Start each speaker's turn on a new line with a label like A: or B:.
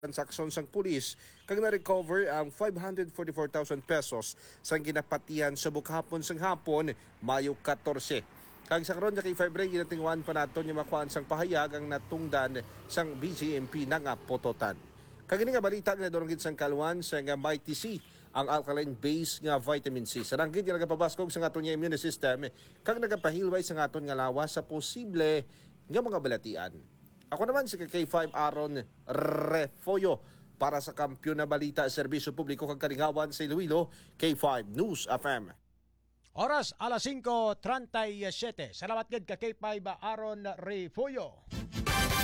A: transaksyon sang pulis kag na-recover ang 544,000 pesos sang ginapatihan sa bukhapon sang hapon Mayo 14. Kag sa karon kay Febre ginatingwan pa naton yung makuan sang pahayag ang natungdan sang BGMP nga pototan. Kag nga balita nga dorong sang kalwan sa nga Mighty C ang alkaline base nga vitamin C. Sarangkit nga nagapabaskog sa aton nga immune system kag nagapahilway sa aton nga lawas sa posible nga mga balatian. Ako naman si K5 Aaron Refoyo para sa Kampiyon na Balita Serbisyo Publiko kag Kalingawan sa Iloilo, K5 News FM.
B: Oras alas 5:37. Salamat gid ka K5 Aaron Refoyo.